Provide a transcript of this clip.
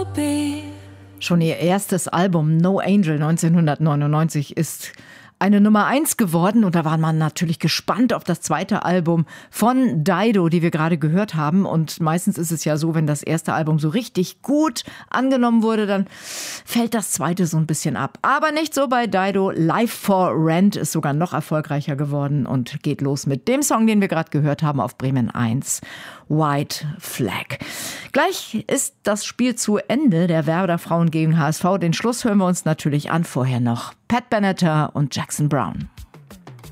Schon ihr erstes Album No Angel 1999 ist eine Nummer 1 geworden und da war man natürlich gespannt auf das zweite Album von Dido, die wir gerade gehört haben. Und meistens ist es ja so, wenn das erste Album so richtig gut angenommen wurde, dann fällt das zweite so ein bisschen ab. Aber nicht so bei Dido. Life for Rent ist sogar noch erfolgreicher geworden und geht los mit dem Song, den wir gerade gehört haben auf Bremen 1. White Flag. Gleich ist das Spiel zu Ende der Werder Frauen gegen HSV. Den Schluss hören wir uns natürlich an. Vorher noch Pat Benatar und Jackson Brown.